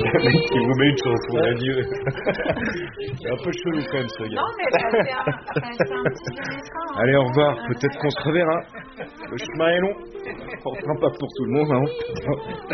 Le mec qui vous met une chanson d'adieu. C'est un peu chelou quand même ce gars. Non, mais c'est un petit élément. Allez, au revoir. Peut-être qu'on se reverra. Le chemin est long. Enfin, pas pour tout le monde, hein.